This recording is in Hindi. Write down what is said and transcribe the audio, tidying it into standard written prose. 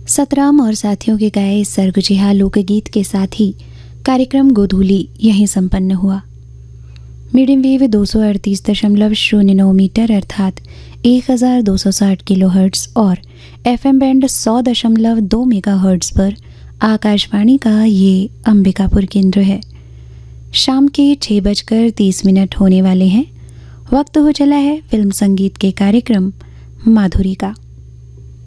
सतराम और साथियों के गाए इस सरगुजिहा लोकगीत के साथ ही कार्यक्रम गोधूली यहीं संपन्न हुआ। मीडियम वेव 238.09 मीटर अर्थात 1260 किलोहर्ट्ज़ और FM बैंड 100.2 मेगाहर्ट्ज़ पर आकाशवाणी का ये अंबिकापुर केंद्र है। शाम के 6:30 होने वाले हैं। वक्त हो चला है फिल्म संगीत के कार्यक्रम माधुरी का।